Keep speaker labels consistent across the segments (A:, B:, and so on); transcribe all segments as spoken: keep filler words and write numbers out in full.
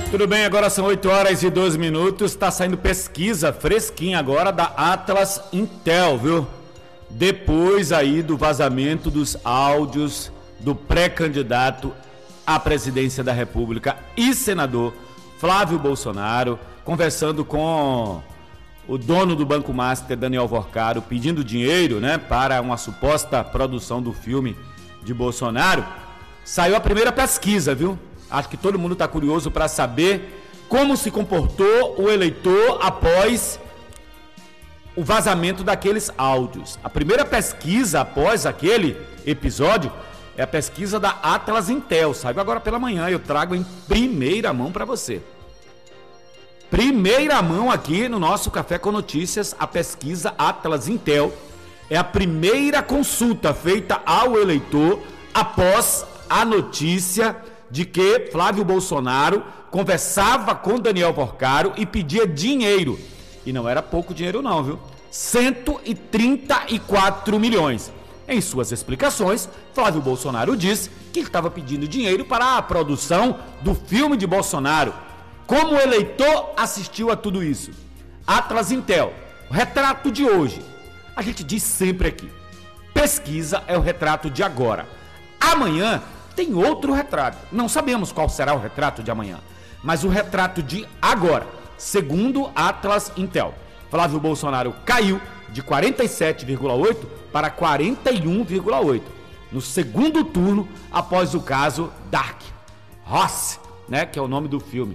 A: Tudo bem, agora são oito horas e doze minutos, está saindo pesquisa fresquinha agora da Atlas Intel, viu? Depois aí do vazamento dos áudios do pré-candidato à presidência da República e senador Flávio Bolsonaro, conversando com o dono do Banco Master, Daniel Vorcaro, pedindo dinheiro, né, para uma suposta produção do filme de Bolsonaro, saiu a primeira pesquisa, viu? Acho que todo mundo está curioso para saber como se comportou o eleitor após o vazamento daqueles áudios. A primeira pesquisa após aquele episódio é a pesquisa da Atlas Intel. Saiu agora pela manhã, eu trago em primeira mão para você. Primeira mão aqui no nosso Café com Notícias, a pesquisa Atlas Intel. É a primeira consulta feita ao eleitor após a notícia de que Flávio Bolsonaro conversava com Daniel Vorcaro e pedia dinheiro. E não era pouco dinheiro não, viu? cento e trinta e quatro milhões. Em suas explicações, Flávio Bolsonaro diz que estava pedindo dinheiro para a produção do filme de Bolsonaro. Como o eleitor assistiu a tudo isso? Atlas Intel, o retrato de hoje. A gente diz sempre aqui, pesquisa é o retrato de agora. Amanhã tem outro retrato. Não sabemos qual será o retrato de amanhã, mas o retrato de agora, segundo Atlas Intel, Flávio Bolsonaro caiu de quarenta e sete vírgula oito para quarenta e um vírgula oito no segundo turno após o caso Dark Horse, né, que é o nome do filme.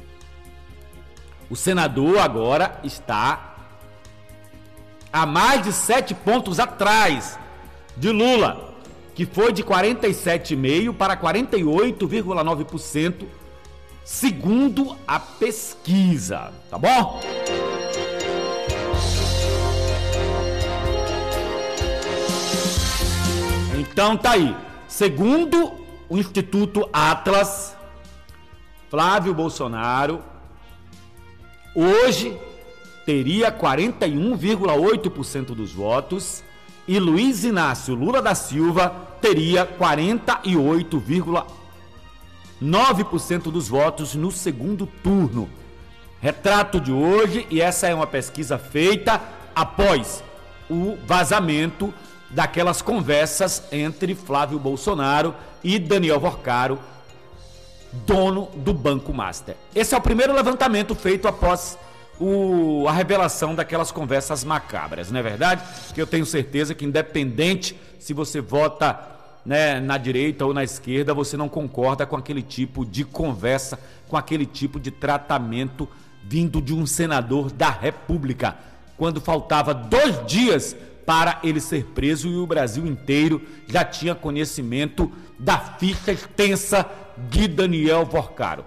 A: O senador agora está a mais de sete pontos atrás de Lula, que foi de quarenta e sete vírgula cinco por cento para quarenta e oito vírgula nove por cento, segundo a pesquisa, tá bom? Então tá aí, segundo o Instituto Atlas, Flávio Bolsonaro hoje teria quarenta e um vírgula oito por cento dos votos e Luiz Inácio Lula da Silva teria quarenta e oito vírgula nove por cento dos votos no segundo turno. Retrato de hoje, e essa é uma pesquisa feita após o vazamento daquelas conversas entre Flávio Bolsonaro e Daniel Vorcaro, dono do Banco Master. Esse é o primeiro levantamento feito após O, a revelação daquelas conversas macabras, não é verdade? Que eu tenho certeza que, independente se você vota, né, na direita ou na esquerda, você não concorda com aquele tipo de conversa, com aquele tipo de tratamento vindo de um senador da República, quando faltava dois dias para ele ser preso e o Brasil inteiro já tinha conhecimento da ficha extensa de Daniel Vorcaro.